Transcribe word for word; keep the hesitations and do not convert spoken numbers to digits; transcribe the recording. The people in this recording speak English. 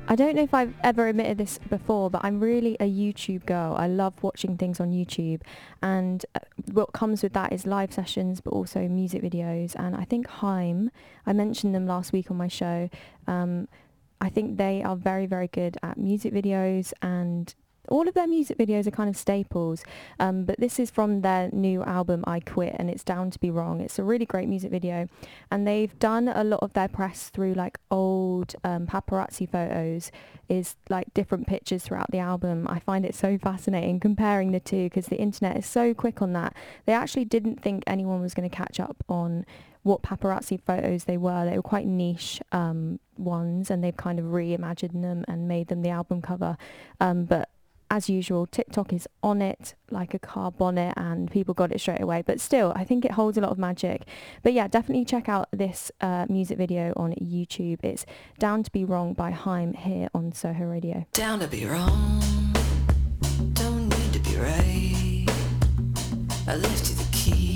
I don't know if I've ever admitted this before, but I'm really a YouTube girl. I love watching things on YouTube, and uh, what comes with that is live sessions, but also music videos. And I think Haim, I mentioned them last week on my show. Um, I think they are very, very good at music videos, and all of their music videos are kind of staples. Um, but this is from their new album, I Quit, and it's Down to Be Wrong. It's a really great music video. And they've done a lot of their press through like old um, paparazzi photos, is like different pictures throughout the album. I find it so fascinating comparing the two because the internet is so quick on that. They actually didn't think anyone was going to catch up on what paparazzi photos they were. They were quite niche um, ones, and they've kind of reimagined them and made them the album cover. Um, but as usual, TikTok is on it like a car bonnet, and people got it straight away. But still, I think it holds a lot of magic. But yeah, definitely check out this uh, music video on YouTube. It's Down to Be Wrong by Haim here on Soho Radio. Down to be wrong, don't need to be right. I left you